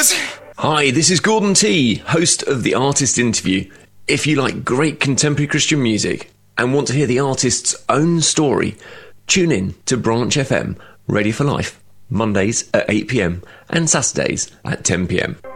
Brothers! Hi, this is Gordon T, host of The Artist Interview. If you like great contemporary Christian music and want to hear the artist's own story, tune in to Branch FM, Ready for Life, Mondays at 8 p.m. and Saturdays at 10 p.m.